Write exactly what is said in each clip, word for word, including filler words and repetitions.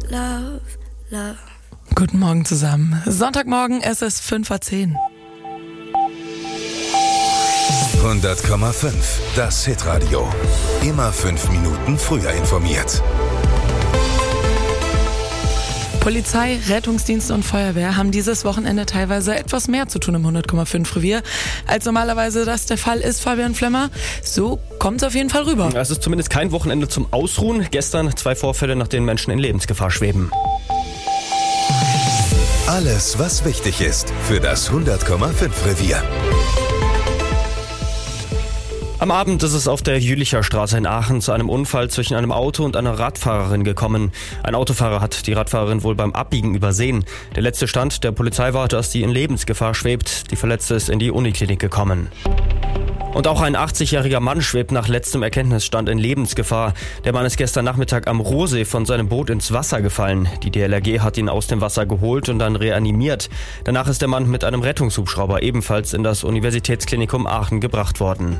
love, love. Guten Morgen zusammen. Sonntagmorgen, es ist fünf vor zehn. hundert Komma fünf, das Hitradio. Immer fünf Minuten früher informiert. Polizei, Rettungsdienste und Feuerwehr haben dieses Wochenende teilweise etwas mehr zu tun im hundert Komma fünf Revier, als normalerweise das der Fall ist, Fabian Flemmer. So kommt es auf jeden Fall rüber. Es ist zumindest kein Wochenende zum Ausruhen. Gestern zwei Vorfälle, nach denen Menschen in Lebensgefahr schweben. Alles, was wichtig ist für das hundert Komma fünf Revier. Am Abend ist es auf der Jülicher Straße in Aachen zu einem Unfall zwischen einem Auto und einer Radfahrerin gekommen. Ein Autofahrer hat die Radfahrerin wohl beim Abbiegen übersehen. Der letzte Stand der Polizei war, dass sie in Lebensgefahr schwebt. Die Verletzte ist in die Uniklinik gekommen. Und auch ein achtzigjähriger Mann schwebt nach letztem Erkenntnisstand in Lebensgefahr. Der Mann ist gestern Nachmittag am Ruhrsee von seinem Boot ins Wasser gefallen. Die D L R G hat ihn aus dem Wasser geholt und dann reanimiert. Danach ist der Mann mit einem Rettungshubschrauber ebenfalls in das Universitätsklinikum Aachen gebracht worden.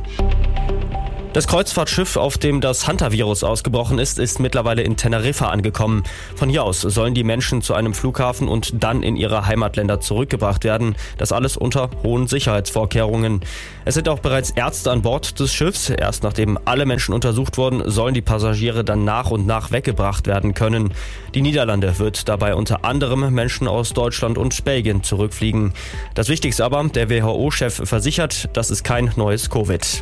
Das Kreuzfahrtschiff, auf dem das Hantavirus ausgebrochen ist, ist mittlerweile in Teneriffa angekommen. Von hier aus sollen die Menschen zu einem Flughafen und dann in ihre Heimatländer zurückgebracht werden. Das alles unter hohen Sicherheitsvorkehrungen. Es sind auch bereits Ärzte an Bord des Schiffs. Erst nachdem alle Menschen untersucht wurden, sollen die Passagiere dann nach und nach weggebracht werden können. Die Niederlande wird dabei unter anderem Menschen aus Deutschland und Belgien zurückfliegen. Das Wichtigste aber, der W H O-Chef versichert, das ist kein neues Covid.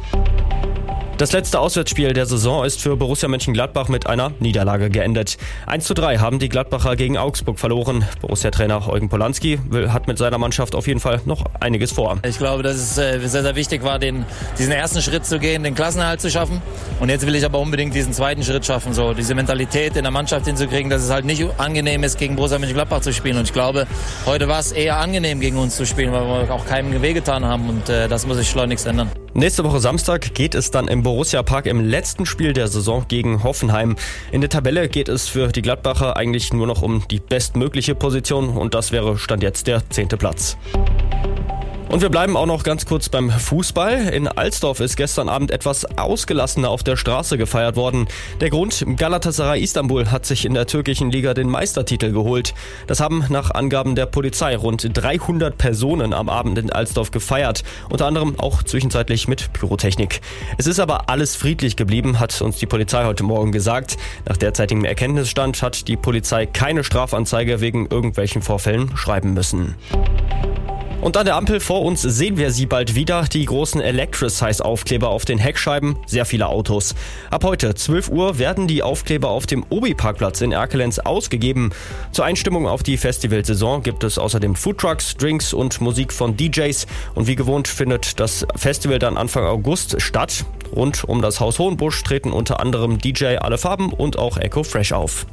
Das letzte Auswärtsspiel der Saison ist für Borussia Mönchengladbach mit einer Niederlage geendet. eins zu drei haben die Gladbacher gegen Augsburg verloren. Borussia-Trainer Eugen Polanski will, hat mit seiner Mannschaft auf jeden Fall noch einiges vor. Ich glaube, dass es äh, sehr, sehr wichtig war, den, diesen ersten Schritt zu gehen, den Klassenerhalt zu schaffen. Und jetzt will ich aber unbedingt diesen zweiten Schritt schaffen, so diese Mentalität in der Mannschaft hinzukriegen, dass es halt nicht angenehm ist, gegen Borussia Mönchengladbach zu spielen. Und ich glaube, heute war es eher angenehm, gegen uns zu spielen, weil wir auch keinem wehgetan haben. Und äh, das muss sich schleunigst ändern. Nächste Woche Samstag geht es dann im Borussia Park im letzten Spiel der Saison gegen Hoffenheim. In der Tabelle geht es für die Gladbacher eigentlich nur noch um die bestmögliche Position und das wäre Stand jetzt der zehnte Platz. Und wir bleiben auch noch ganz kurz beim Fußball. In Alsdorf ist gestern Abend etwas ausgelassener auf der Straße gefeiert worden. Der Grund, Galatasaray Istanbul hat sich in der türkischen Liga den Meistertitel geholt. Das haben nach Angaben der Polizei rund dreihundert Personen am Abend in Alsdorf gefeiert. Unter anderem auch zwischenzeitlich mit Pyrotechnik. Es ist aber alles friedlich geblieben, hat uns die Polizei heute Morgen gesagt. Nach derzeitigem Erkenntnisstand hat die Polizei keine Strafanzeige wegen irgendwelchen Vorfällen schreiben müssen. Und an der Ampel vor uns sehen wir sie bald wieder, die großen Electricize-Aufkleber auf den Heckscheiben, sehr viele Autos. Ab heute, zwölf Uhr, werden die Aufkleber auf dem Obi-Parkplatz in Erkelenz ausgegeben. Zur Einstimmung auf die Festivalsaison gibt es außerdem Foodtrucks, Drinks und Musik von D Js. Und wie gewohnt findet das Festival dann Anfang August statt. Rund um das Haus Hohenbusch treten unter anderem D J Alle Farben und auch Echo Fresh auf.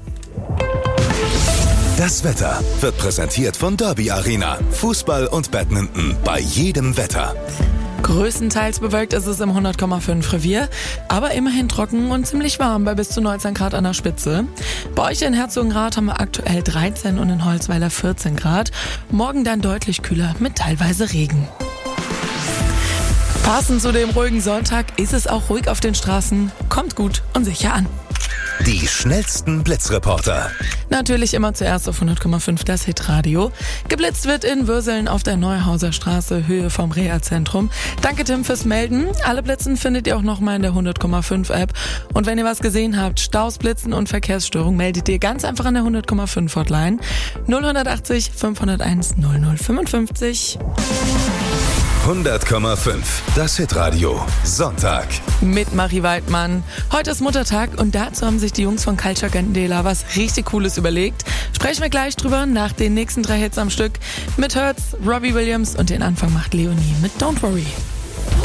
Das Wetter wird präsentiert von Derby Arena. Fußball und Badminton bei jedem Wetter. Größtenteils bewölkt ist es im hundert Komma fünf Revier, aber immerhin trocken und ziemlich warm bei bis zu neunzehn Grad an der Spitze. Bei euch in Herzogenrath haben wir aktuell dreizehn und in Holzweiler vierzehn Grad. Morgen dann deutlich kühler mit teilweise Regen. Passend zu dem ruhigen Sonntag ist es auch ruhig auf den Straßen. Kommt gut und sicher an. Die schnellsten Blitzreporter. Natürlich immer zuerst auf hundert Komma fünf das Hitradio. Geblitzt wird in Würseln auf der Neuhauser Straße, Höhe vom Reha-Zentrum. Danke Tim fürs Melden. Alle Blitzen findet ihr auch nochmal in der hundert Komma fünf App. Und wenn ihr was gesehen habt, Staus, Blitzen und Verkehrsstörung, meldet ihr ganz einfach an der hundert Komma fünf Hotline null acht null fünf null eins null null fünfundfünfzig. hundert Komma fünf, das Hitradio, Sonntag. Mit Marie Weidmann. Heute ist Muttertag und dazu haben sich die Jungs von Culture Candela was richtig Cooles überlegt. Sprechen wir gleich drüber nach den nächsten drei Hits am Stück mit Hurts, Robbie Williams und den Anfang macht Leonie mit Don't Worry.